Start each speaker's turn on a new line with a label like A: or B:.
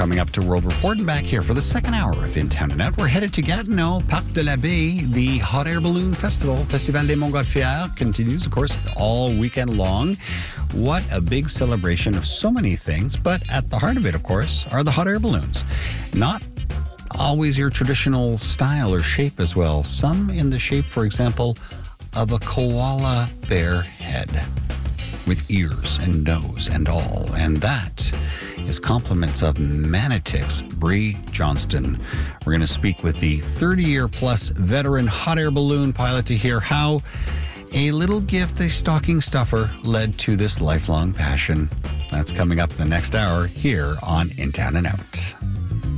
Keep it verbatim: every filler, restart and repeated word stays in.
A: coming up to World Report and back here for the second hour of In Town and Out. We're headed to Gatineau, Parc de la Baie. The Hot Air Balloon Festival, Festival des Montgolfières, continues, of course, all weekend long. What a big celebration of so many things, but at the heart of it, of course, are the hot air balloons. Not always your traditional style or shape as well. Some in the shape, for example, of a koala bear head with ears and nose and all. And that is compliments of Manitix, Bree Johnston. We're going to speak with the thirty-year-plus veteran hot air balloon pilot to hear how a little gift, a stocking stuffer, led to this lifelong passion. That's coming up in the next hour here on In Town and Out.